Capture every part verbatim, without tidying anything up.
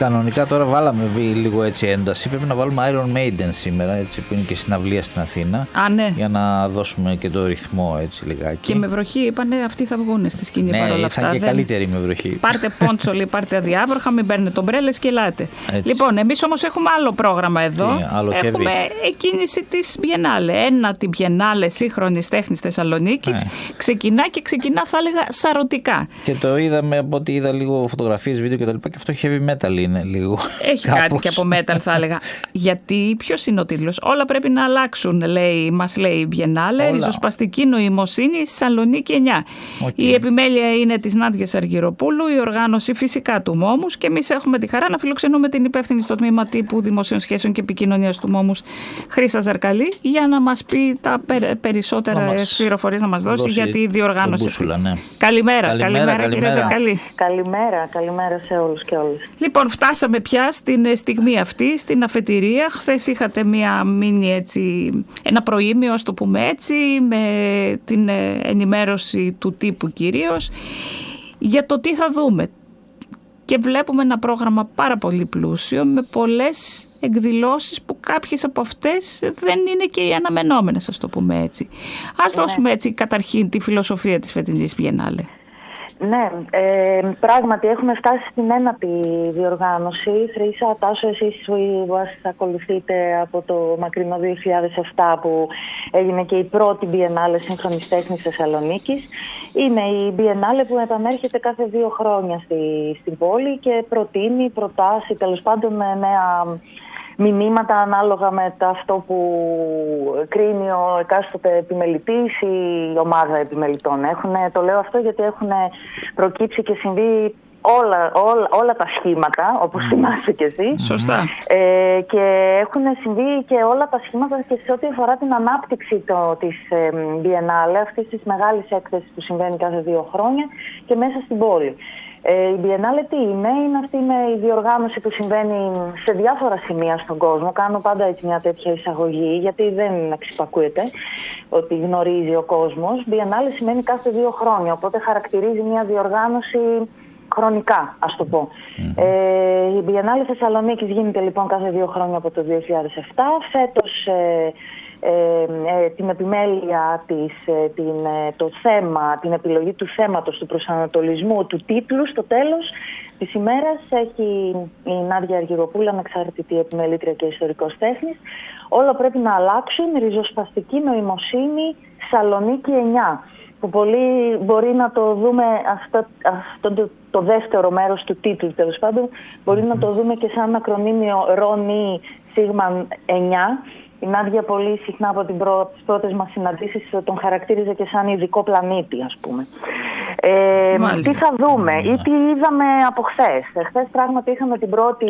Κανονικά τώρα βάλαμε λίγο έτσι ένταση. Πρέπει να βάλουμε Iron Maiden σήμερα, έτσι, που είναι και συναυλία στην Αθήνα. Α, ναι. Για να δώσουμε και το ρυθμό έτσι λιγάκι. Και με βροχή είπανε αυτοί θα βγουν στη σκηνή ναι, παρόλα αυτά. Ναι, θα είναι και δεν... καλύτερη με βροχή. Πάρτε πόντσολοι, πάρτε αδιάβροχα, μην παίρνετε ομπρέλες και ελάτε. Έτσι. Λοιπόν, εμείς όμως έχουμε άλλο πρόγραμμα εδώ. Τι, άλλο έχουμε εκκίνηση της Biennale. Ένα την Biennale σύγχρονης τέχνης Θεσσαλονίκης. Ναι. Ξεκινά και ξεκινά, θα έλεγα, σαρωτικά. Και το είδαμε από ό,τι είδα λίγο φωτογραφίες, βίντεο κτλ. Και αυτό heavy metal είναι λίγο. Έχει κάτι και από metal θα έλεγα. Γιατί, ποιος είναι ο τίτλος? Όλα πρέπει να αλλάξουν, λέει, μας λέει η Biennale. Ριζοσπαστική νοημοσύνη, Θεσσαλονίκη εννιά. Okay. Η επιμέλεια είναι της Νάντιας Αργυροπούλου, η οργάνωση φυσικά του Μόμους και εμείς έχουμε τη χαρά να φιλοξενούμε την υπεύθυνη στο τμήμα τύπου Δημοσίων Σχέσεων και Επικοινωνίας του Μόμους, Χρύσα Ζαρκαλή, για να μας πει τα περισσότερα πληροφορίες να μας δώσει, δώσει για τη διοργάνωση. Μπούσουλα, ναι. Καλημέρα, καλημέρα, καλημέρα, καλημέρα κύριε Ζαρκαλή. Καλημέρα, καλημέρα σε όλους και όλες. Λοιπόν, φτάσαμε πια στην στιγμή αυτή, στην αφετηρία. Χθες είχατε μία μίνι έτσι, ένα προήμιο, ας το πούμε έτσι, με την ενημέρωση του τύπου κυρίως, για το τι θα δούμε. Και βλέπουμε ένα πρόγραμμα πάρα πολύ πλούσιο, με πολλές εκδηλώσεις που κάποιες από αυτές δεν είναι και οι αναμενόμενες, ας το πούμε έτσι. Ας ναι. δώσουμε έτσι καταρχήν τη φιλοσοφία της φετινής Biennale. Ναι, ε, πράγματι έχουμε φτάσει στην ένατη διοργάνωση. Χρύσα, Τάσο, εσείς που ακολουθείτε από το μακρινό δύο χιλιάδες επτά που έγινε και η πρώτη Biennale σύγχρονης τέχνης Θεσσαλονίκης. Είναι η Biennale που επανέρχεται κάθε δύο χρόνια στη, στην πόλη και προτείνει, προτάσει, τέλος πάντων νέα μηνύματα ανάλογα με αυτό που κρίνει ο εκάστοτε επιμελητής ή η ομάδα επιμελητών. Έχουνε, το λέω αυτό γιατί έχουν προκύψει και συμβεί όλα, όλα, όλα τα σχήματα, όπως θυμάσαι και εσύ. Σωστά. Ε, και έχουν συμβεί και όλα τα σχήματα και σε ό,τι αφορά την ανάπτυξη το, της ε, Biennale, αυτής της μεγάλης έκθεσης που συμβαίνει κάθε δύο χρόνια και μέσα στην πόλη. Ε, η Biennale τι είναι? Είναι αυτή είναι η διοργάνωση που συμβαίνει σε διάφορα σημεία στον κόσμο. Κάνω πάντα έτσι μια τέτοια εισαγωγή, γιατί δεν εξυπακούεται ότι γνωρίζει ο κόσμος. Biennale σημαίνει κάθε δύο χρόνια, οπότε χαρακτηρίζει μια διοργάνωση χρονικά, ας το πω. Mm-hmm. Ε, η Biennale Θεσσαλονίκης γίνεται λοιπόν κάθε δύο χρόνια από το δύο χιλιάδες επτά. Φέτος ε, Ε, ε, την επιμέλεια της, ε, την, ε, το θέμα, την επιλογή του θέματος, του προσανατολισμού, του τίτλου στο τέλος της ημέρας έχει η Νάντια Αργυροπούλου, ανεξάρτητη επιμελήτρια και ιστορικός τέχνης. Όλα πρέπει να αλλάξουν, ριζοσπαστική νοημοσύνη, Θεσσαλονίκη εννιά, που πολύ μπορεί να το δούμε αυτό, αυτό το, το δεύτερο μέρος του τίτλου, τέλος πάντων μπορεί mm-hmm. να το δούμε και σαν ακρονίμιο ΡΟΝΗ Σίγμα εννιά. Η Νάντια πολύ συχνά από την πρω... τις πρώτες μας συναντήσεις τον χαρακτήριζε και σαν ειδικό πλανήτη, ας πούμε. Ε, τι θα δούμε mm. ή τι είδαμε από χθες. Χθες πράγματι είχαμε την πρώτη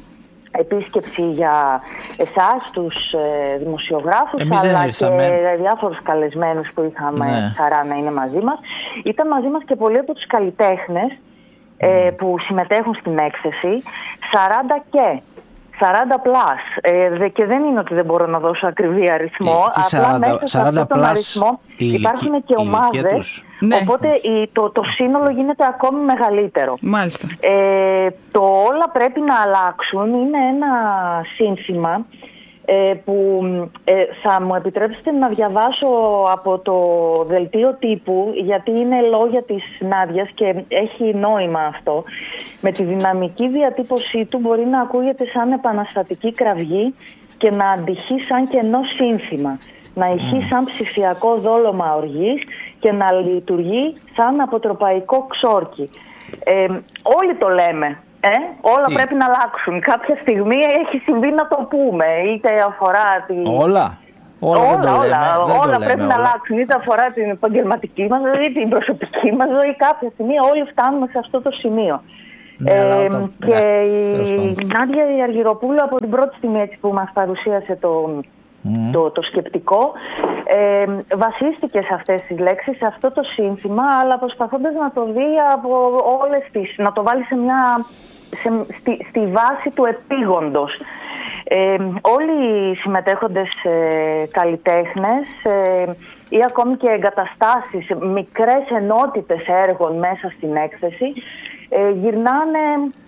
επίσκεψη για εσάς, τους ε, δημοσιογράφους, Εμείς αλλά και διάφορους καλεσμένους που είχαμε ναι. χαρά να είναι μαζί μας. Ήταν μαζί μας και πολλοί από τους καλλιτέχνες mm. ε, που συμμετέχουν στην έκθεση, σαράντα και σαράντα πλας, ε, και δεν είναι ότι δεν μπορώ να δώσω ακριβή αριθμό, και, και απλά σαράντα, μέσα σε αυτόν τον αριθμό υπάρχουν και ομάδες, ναι. οπότε η, το, το σύνολο γίνεται ακόμη μεγαλύτερο. Μάλιστα. Ε, το όλα πρέπει να αλλάξουν είναι ένα σύνθημα ε, που ε, θα μου επιτρέψετε να διαβάσω από το δελτίο τύπου, γιατί είναι λόγια της Νάντιας και έχει νόημα αυτό. Με τη δυναμική διατύπωσή του μπορεί να ακούγεται σαν επαναστατική κραυγή και να αντυχεί σαν κενό σύνθημα, να ηχεί σαν ψηφιακό δόλωμα οργής και να λειτουργεί σαν αποτροπαϊκό ξόρκι. Ε, όλοι το λέμε. Ε, όλα Τι? πρέπει να αλλάξουν. Κάποια στιγμή έχει συμβεί να το πούμε. Είτε αφορά την... Όλα. Όλα, όλα, όλα, όλα, όλα λέμε, πρέπει όλα. να αλλάξουν. Είτε αφορά την επαγγελματική μας ζωή, την προσωπική μας ζωή. Κάποια στιγμή όλοι φτάνουμε σε αυτό το σημείο. Ναι, ε, όταν... και ναι, η Νάντια η Αργυροπούλου από την πρώτη στιγμή έτσι που μας παρουσίασε το... Mm. Το, το σκεπτικό ε, βασίστηκε σε αυτές τις λέξεις, σε αυτό το σύνθημα, αλλά προσπαθώντας να το δει από όλες τις, να το βάλει σε μια, σε, στη, στη βάση του επίγοντος. Ε, όλοι οι συμμετέχοντες ε, καλλιτέχνες ε, ή ακόμη και εγκαταστάσεις, μικρές ενότητες έργων μέσα στην έκθεση ε, γυρνάνε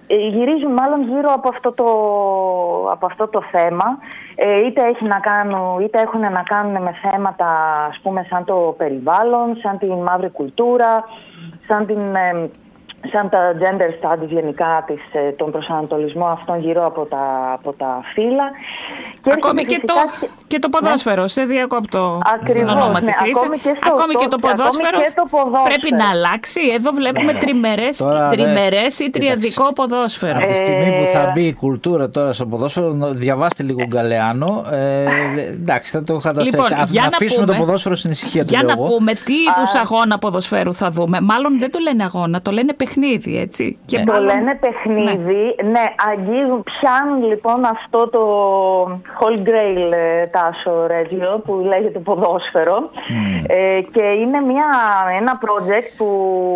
γυρίζουν μάλλον γύρω από αυτό το, από αυτό το θέμα, ε, είτε, έχει να κάνουν, είτε έχουν να κάνουν με θέματα, ας πούμε, σαν το περιβάλλον, σαν την μαύρη κουλτούρα, σαν, την, ε, σαν τα gender studies γενικά, της, ε, τον προσανατολισμό αυτών γύρω από τα, από τα φύλλα. Και ακόμη και το, και... και το ποδόσφαιρο, ναι. Σε διακόπτω. Ακριβώς, ναι, ακόμη, και, στο, ακόμη και το ποδόσφαιρο και το ποδόσφαιρο πρέπει να αλλάξει. Εδώ βλέπουμε ναι. τριμερές, τώρα, τριμερές ή τριαδικό εντάξει. Ποδόσφαιρο. Από τη στιγμή που θα μπει η κουλτούρα τώρα στο ποδόσφαιρο, διαβάστε λίγο Γκαλεάνο. Ε, εντάξει, θα το καταστρέψει. Λοιπόν, να, να αφήσουμε πούμε, το ποδόσφαιρο στην ησυχία του. Για λόγου. να πούμε τι είδους αγώνα ποδοσφαίρου θα δούμε. Μάλλον δεν το λένε αγώνα, το λένε παιχνίδι, έτσι. Και ναι. μάλλον... Το λένε παιχνίδι, ναι, ναι αγγίζουν, πιάνουν λοιπόν αυτό το Holy Grail, Τάσο Ρέτζιο, που λέγεται ποδόσφαιρο. Mm. Ε, και είναι μια, ένα project που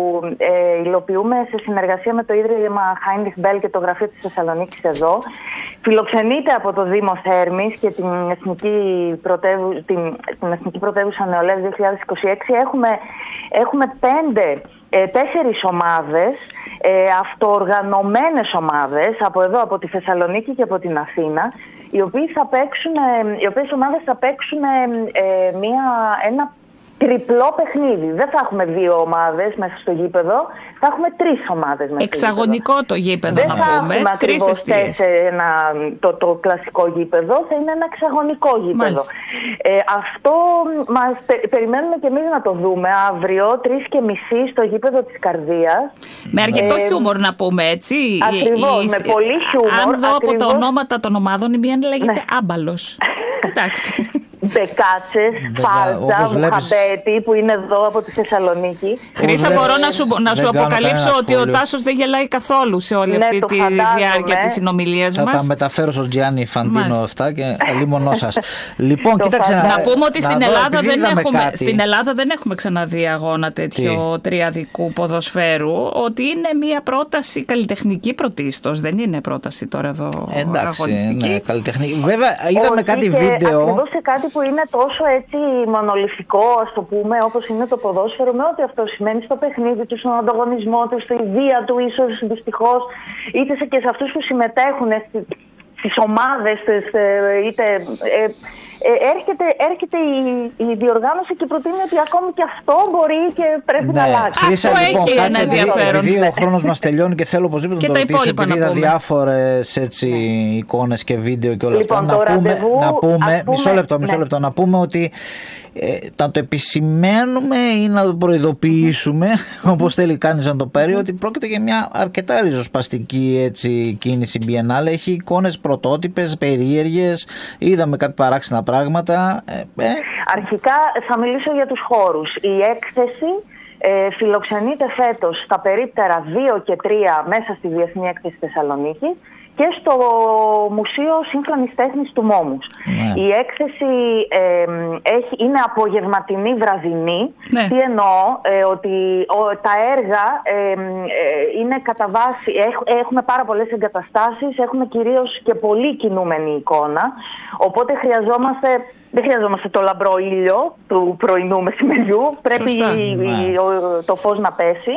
ε, υλοποιούμε σε συνεργασία με το Ίδρυμα Heinrich Bell και το Γραφείο της Θεσσαλονίκης εδώ. Φιλοξενείται από το Δήμο Θέρμης και την Εθνική, Πρωτεύου, την, την Εθνική Πρωτεύουσα Νεολαίας δύο χιλιάδες είκοσι έξι. Έχουμε, έχουμε πέντε, ε, τέσσερις ομάδες, ε, αυτοοργανωμένες ομάδες από εδώ, από τη Θεσσαλονίκη και από την Αθήνα, οι οποίες, θα παίξουν, οι οποίες ομάδες θα παίξουν ε, μια, ένα τριπλό παιχνίδι. Δεν θα έχουμε δύο ομάδες μέσα στο γήπεδο, θα έχουμε τρεις ομάδες μέσα εξαγωνικό στο γήπεδο. Το γήπεδο, δεν να θα πούμε. Έχουμε ακριβώς ένα, το, το κλασικό γήπεδο, θα είναι ένα εξαγωνικό γήπεδο. Ε, αυτό μας πε, περιμένουμε και εμείς να το δούμε αύριο, τρεις και μισή στο γήπεδο της Καρδίας. Με αρκετό ε, χιούμορ να πούμε, έτσι. Ακριβώς, η, με πολύ χιούμορ. Αν δω ακριβώς, από τα ονόματα των ομάδων, η μία λέγεται ναι. Άμπαλος. Εντάξει. Μπεκάτσες, Φάλτσα, Μουχαμπέτη που είναι εδώ από τη Θεσσαλονίκη. Χρύσα, μπορώ να σου, να σου αποκαλύψω ότι ο Τάσος δεν γελάει καθόλου σε όλη ναι, αυτή τη διάρκεια της συνομιλίας μας. Θα τα μεταφέρω στον Τζιάννη Φαντίνο αυτά και λίμωνό σας. Λοιπόν, κοίταξε να... να πούμε ότι στην Ελλάδα, δεν έχουμε, στην Ελλάδα δεν έχουμε ξαναδεί αγώνα τέτοιο Τι? τριαδικού ποδοσφαίρου. Ότι είναι μια πρόταση καλλιτεχνική πρωτίστως. Δεν είναι πρόταση τώρα εδώ εντάξει, αγωνιστική. Ναι, καλλιτεχνική. Βέβαια, είδαμε κάτι βίντεο. Ακριβώς σε κάτι που είναι τόσο έτσι μονολυθικό, ας το πούμε, όπως είναι το ποδόσφαιρο, με ό,τι αυτό σημαίνει στο παιχνίδι του, στον ανταγωνισμό του, στη βία του, ίσως δυστυχώς, είτε σε, και σε αυτούς που συμμετέχουν στις ομάδες, είτε... Ε, Ε, έρχεται, έρχεται η, η διοργάνωση και προτείνει ότι ακόμη και αυτό μπορεί και πρέπει ναι, να αλλάξει. Χρύσα, αυτό λοιπόν, έχει ένα ενδιαφέρον. Επειδή ο χρόνος μας τελειώνει και θέλω οπωσδήποτε να το ρωτήσω, επειδή είδα διάφορες έτσι, εικόνες και βίντεο και όλα λοιπόν, αυτά, να πούμε, ραντεβού, να πούμε, πούμε μισό λεπτό, μισό ναι. λεπτό, να πούμε ότι ε, να το επισημαίνουμε ή να το προειδοποιήσουμε, όπως θέλει κανείς να το πάρει, ότι πρόκειται για μια αρκετά ριζοσπαστική έτσι, κίνηση Biennale. Έχει εικόνες πρωτότυπες, περίεργες, είδαμε κάποια παράξενα πράγματα. Ε, ε. Αρχικά θα μιλήσω για τους χώρους. Η έκθεση ε, φιλοξενείται φέτος στα περίπτερα δύο και τρία μέσα στη Διεθνή Έκθεση Θεσσαλονίκη και στο Μουσείο Σύγχρονης Τέχνης του Μόμους. Ναι. Η έκθεση ε, έχει, είναι απογευματινή βραδινή. Ναι. Τι εννοώ, ε, ότι ο, τα έργα ε, ε, είναι κατά βάση, έχ, έχουμε πάρα πολλές εγκαταστάσεις, έχουμε κυρίως και πολύ κινούμενη εικόνα, οπότε χρειαζόμαστε... Δεν χρειαζόμαστε το λαμπρό ήλιο του πρωινού μεσημεριού, πρέπει ναι. το φως να πέσει.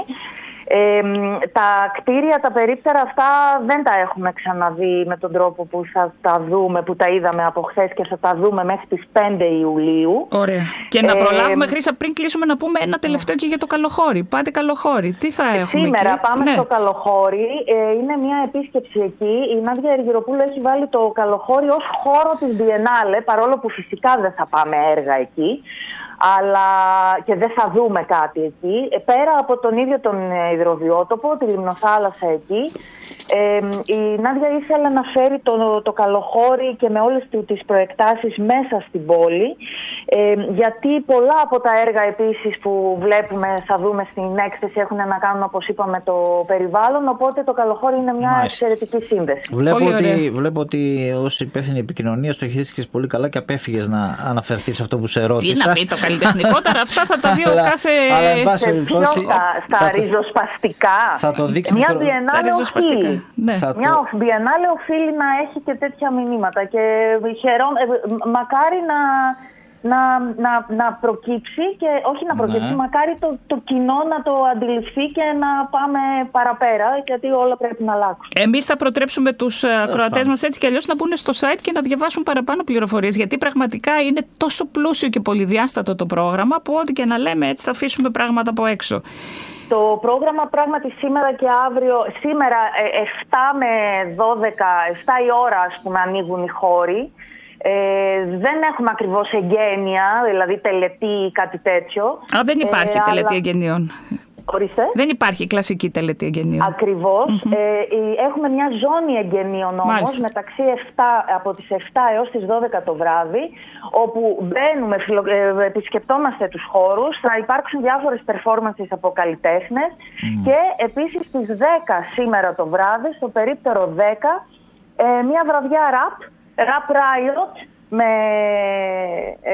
Ε, τα κτίρια, τα περίπτερα αυτά δεν τα έχουμε ξαναδεί με τον τρόπο που θα τα δούμε, που τα είδαμε από χθες και θα τα δούμε μέχρι τις πέντε Ιουλίου. Ωραία. Και να προλάβουμε, ε, Χρύσα, πριν κλείσουμε να πούμε ένα τελευταίο και για το Καλοχώρι. Πάτε Καλοχώρι, τι θα έχουμε σήμερα εκεί? πάμε ναι. στο Καλοχώρι, ε, είναι μια επίσκεψη εκεί. Η Νάντια Αργυροπούλου έχει βάλει το Καλοχώρι ως χώρο της Biennale, παρόλο που φυσικά δεν θα πάμε έργα εκεί. Αλλά και δεν θα δούμε κάτι εκεί. Ε, πέρα από τον ίδιο τον υδροβιότοπο, τη λιμνοθάλασσα εκεί, ε, η Νάντια ήθελε να φέρει το, το Καλοχώρι και με όλες τις προεκτάσεις μέσα στην πόλη, ε, γιατί πολλά από τα έργα επίσης που βλέπουμε, θα δούμε στην έκθεση, έχουν να κάνουν, όπως είπαμε, το περιβάλλον, οπότε το Καλοχώρι είναι μια Μάλιστα. εξαιρετική σύνδεση. Βλέπω ότι, βλέπω ότι ως υπεύθυνη επικοινωνία το χειρίστηκες πολύ καλά και απέφυγες να αναφερθείς σε αυτό που σε ρώτησα. Τι να πει το καλλιτεχνικότερα, αυτά θα τα δει ο κάθε... Αλλά εν πάση περιπτώσει... Στα θα ριζοσπαστικά. Θα το δείξει μια μικρο... Biennale οφείλει. Ναι. Μια το... Biennale οφείλει να έχει και τέτοια μηνύματα. Και χαιρό... μακάρι να... να, να, να προκύψει και όχι να προκύψει, ναι. μακάρι το, το κοινό να το αντιληφθεί και να πάμε παραπέρα, γιατί όλα πρέπει να αλλάξουν. Εμείς θα προτρέψουμε τους ακροατές μας έτσι κι αλλιώς να μπουν στο site και να διαβάσουν παραπάνω πληροφορίες, γιατί πραγματικά είναι τόσο πλούσιο και πολυδιάστατο το πρόγραμμα που ό,τι και να λέμε έτσι θα αφήσουμε πράγματα από έξω. Το πρόγραμμα πράγματι σήμερα και αύριο, σήμερα εφτά με δώδεκα, εφτά η ώρα ας πούμε ανοίγουν οι χώροι. Ε, δεν έχουμε ακριβώς εγγένεια, δηλαδή τελετή ή κάτι τέτοιο. Α, δεν υπάρχει ε, τελετή αλλά... εγγενειών. Ορίστε. Δεν υπάρχει κλασική τελετή εγγενείων. Ακριβώς. Mm-hmm. Ε, έχουμε μια ζώνη εγγενείων όμως μεταξύ εφτά, από τις εφτά έως τις δώδεκα το βράδυ, όπου μπαίνουμε, φιλο, ε, επισκεπτόμαστε τους χώρους, θα υπάρξουν διάφορες performances από καλλιτέχνες mm. και επίσης στις δέκα σήμερα το βράδυ, στο περίπτερο δέκα, ε, μια βραδιά rap, rap riot, με... Ε,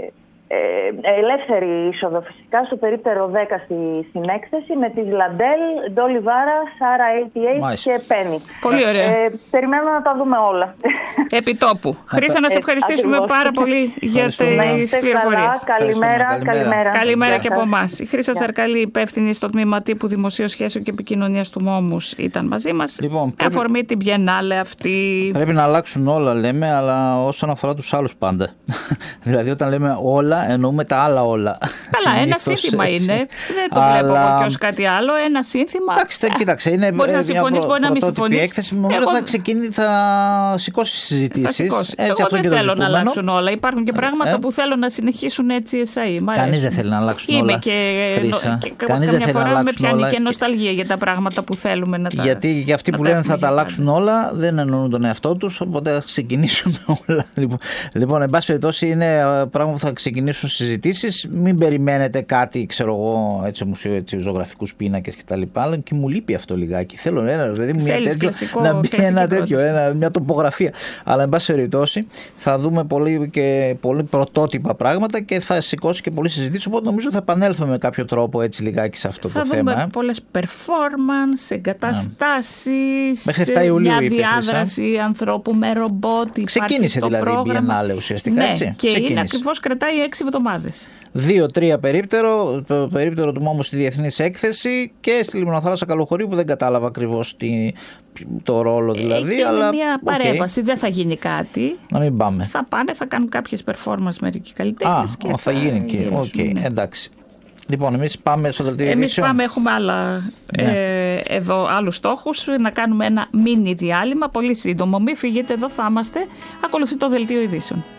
Ε, ελεύθερη είσοδο φυσικά στο περίπτερο δέκα στη, στην έκθεση με τις Λαντέλ, Ντόλι Βάρα, Σάρα ογδόντα οκτώ και Πένι. Πολύ ωραία. Ε, περιμένουμε να τα δούμε όλα. Επιτόπου. Χρήσα, να σε ευχαριστήσουμε ε, πάρα πολύ για τις πληροφορίες. Καλημέρα, καλημέρα. Καλημέρα και από εμάς. Η Χρήσα Ζαρκαλή, υπεύθυνη στο τμήμα τύπου Δημοσίων Σχέσεων και Επικοινωνίας του Μόμους, ήταν μαζί μας. Λοιπόν, πρέπει... αφορμή την Biennale αυτή. Πρέπει να αλλάξουν όλα, λέμε, αλλά όσον αφορά τους άλλους πάντα. Δηλαδή, όταν λέμε όλα, εννοούμε τα άλλα όλα. Καλά, ένα σύνθημα έτσι. Είναι. Δεν το αλλά... βλέπω εγώ και ως κάτι άλλο. Ένα σύνθημα. Εντάξει, κοίταξε. Είναι μπορεί να συμφωνείς, μπορεί να μην συμφωνείς. Η έκθεση νομίζω εγώ... θα, ξεκινήσει, θα σηκώσει συζητήσεις. Εγώ αυτό δεν θέλω να αλλάξουν όλα. Υπάρχουν και πράγματα ε? που θέλω να συνεχίσουν έτσι εσάι. Κανείς δεν θέλει να αλλάξουν Είμαι όλα. Είμαι και, και καμιά φορά με πιάνει και νοσταλγία για τα πράγματα που θέλουμε να τα. Γιατί για αυτοί που λένε θα τα αλλάξουν όλα δεν εννοούν τον εαυτό τους. Οπότε θα ξεκινήσουν όλα. Λοιπόν, εν πάση περιπτώσει είναι πράγμα που θα ξεκινήσουν συζητήσεις. Μην περιμένετε κάτι, ξέρω εγώ, έτσι, μουσείο, έτσι, ζωγραφικούς πίνακες κτλ. Και μου λείπει αυτό λιγάκι. Θέλω ένα, δηλαδή, μια τέτοιο, κλασικό, να μπει ένα τέτοιο, ένα, μια τοπογραφία. Αλλά, εν πάση περιπτώσει, θα δούμε πολύ, και πολύ πρωτότυπα πράγματα και θα σηκώσει και πολλές συζητήσεις. Οπότε νομίζω θα επανέλθουμε με κάποιο τρόπο έτσι λιγάκι σε αυτό θα το θέμα. Θα δούμε πολλές performance, εγκαταστάσεις, μέχρι εφτά Ιουλίου μια διάδραση ανθρώπου με ρομπότ. Ξεκίνησε δηλαδή πρόγραμμα. Η Biennale ουσιαστικά, ναι, έτσι. Και είναι ακριβώς, κρατάει έξι εβδομάδες. Δύο-τρία περίπτερο, το περίπτερο του Μόμου στη Διεθνής Έκθεση και στη Λιμνοθάλασσα Καλοχωρίου, που δεν κατάλαβα ακριβώς το ρόλο δηλαδή. Είναι αλλά μια παρέμβαση, okay. Δεν θα γίνει κάτι. Να μην πάμε. Θα πάνε, θα κάνουν κάποιες performance μερικοί καλλιτέχνες. Α, και θα, θα γίνει και. Οκ, okay. ναι. Εντάξει. Λοιπόν, εμείς πάμε στο δελτίο ειδήσεων. Εμείς πάμε, έχουμε άλλα, ναι. ε, εδώ άλλους στόχους, να κάνουμε ένα μίνι διάλειμμα, πολύ σύντομο. Μην φύγετε, εδώ θα είμαστε. Ακολουθεί το δελτίο ειδήσεων.